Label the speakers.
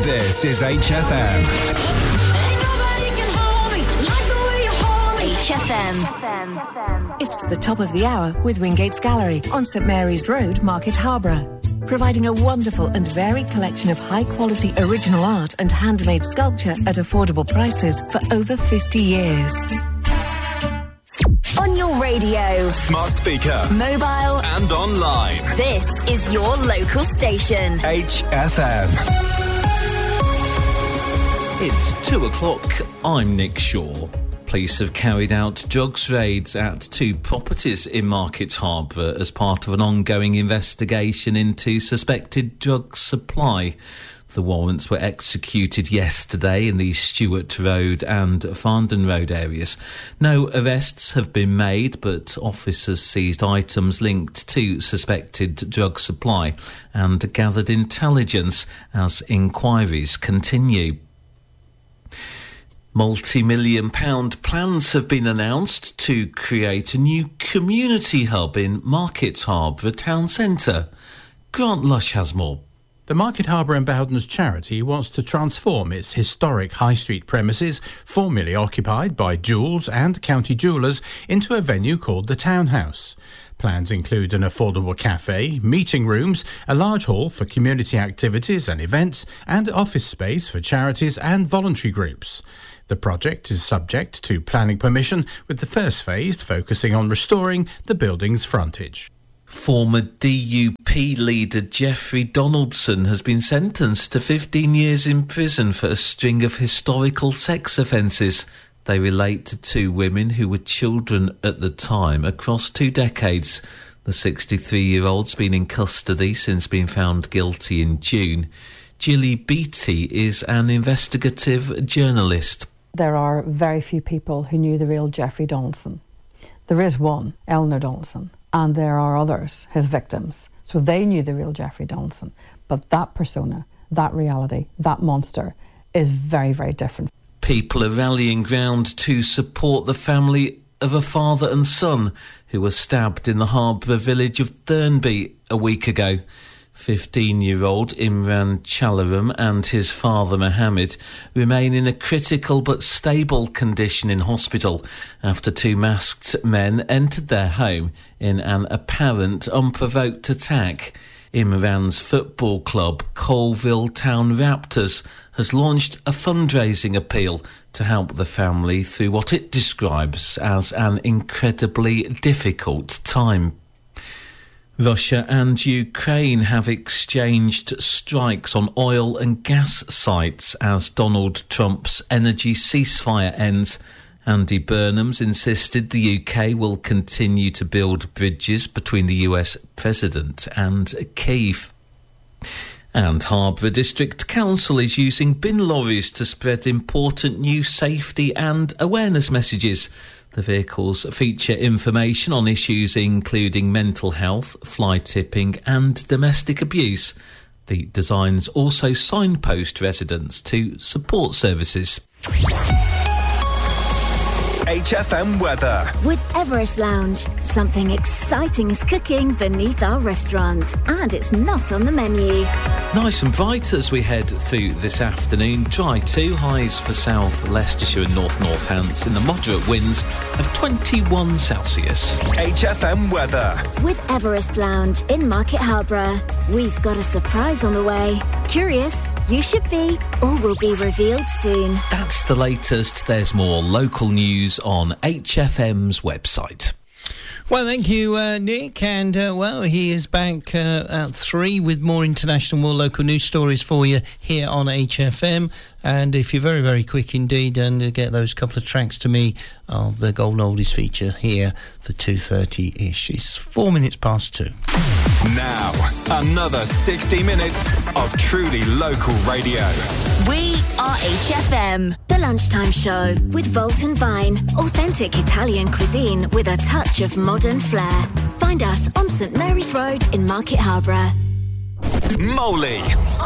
Speaker 1: This is HFM.
Speaker 2: HFM. It's the top of the hour with Wingates Gallery on St Mary's Road, Market Harborough. Providing a wonderful and varied collection of high-quality original art and handmade sculpture at affordable prices for over 50 years. On your radio,
Speaker 1: Smart speaker,
Speaker 2: mobile
Speaker 1: and online.
Speaker 2: This is your local station.
Speaker 1: HFM.
Speaker 3: It's 2 o'clock. I'm Nick Shaw. Police have carried out drugs raids at 2 properties in Market Harborough as part of an ongoing investigation into suspected drug supply. The warrants were executed yesterday in the Stewart Road and Farndon Road areas. No arrests have been made, but officers seized items linked to suspected drug supply and gathered intelligence as inquiries continue. Multi-million-pound plans have been announced to create a new community hub in Market Harborough Town Centre. Grant Lush has more.
Speaker 4: The Market Harborough and Bowdens charity wants to transform its historic High Street premises, formerly occupied by Joules and County Jewellers, into a venue called the Townhouse. Plans include an affordable cafe, meeting rooms, a large hall for community activities and events, and office space for charities and voluntary groups. The project is subject to planning permission, with the first phase focusing on restoring the building's frontage.
Speaker 3: Former DUP leader Jeffrey Donaldson has been sentenced to 15 years in prison for a string of historical sex offences. They relate to 2 women who were children at the time across 2 decades. The 63-year-old's been in custody since being found guilty in June. Gilly Beattie is an investigative journalist.
Speaker 5: There are very few people who knew the real Jeffrey Donaldson. There is one, Eleanor Donaldson, and there are others, his victims. So they knew the real Jeffrey Donaldson. But that persona, that reality, that monster is very, very different.
Speaker 3: People are rallying round to support the family of a father and son who were stabbed in the Harborough village of Thurnby a week ago. 15-year-old Imran Chalaram and his father Mohammed remain in a critical but stable condition in hospital after 2 masked men entered their home in an apparent unprovoked attack. Imran's football club, Colville Town Raptors, has launched a fundraising appeal to help the family through what it describes as an incredibly difficult time. Russia and Ukraine have exchanged strikes on oil and gas sites as Donald Trump's energy ceasefire ends. Andy Burnham's insisted the UK will continue to build bridges between the US President and Kyiv. And Harborough District Council is using bin lorries to spread important new safety and awareness messages. The vehicles feature information on issues including mental health, fly tipping and domestic abuse. The designs also signpost residents to support services.
Speaker 1: HFM weather.
Speaker 6: With Everest Lounge, something exciting is cooking beneath our restaurant, and it's not on the menu.
Speaker 3: Nice and bright as we head through this afternoon. Dry too, highs for South Leicestershire and North Northants in the moderate winds of 21 Celsius.
Speaker 1: HFM weather.
Speaker 6: With Everest Lounge in Market Harborough, we've got a surprise on the way. Curious? You should be, or will be revealed soon.
Speaker 3: That's the latest. There's more local news on HFM's website.
Speaker 7: Well, thank you, Nick. And, he is back at 3 with more international, more local news stories for you here on HFM. And if you're very, very quick indeed and get those couple of tracks to me of the Golden Oldies feature here for 2:30-ish. It's 4 minutes past 2.
Speaker 1: Now, another 60 minutes of truly local radio.
Speaker 2: We are HFM.
Speaker 6: The Lunchtime Show with Volt and Vine. Authentic Italian cuisine with a touch of modern flair. Find us on St Mary's Road in Market Harborough.
Speaker 1: Moley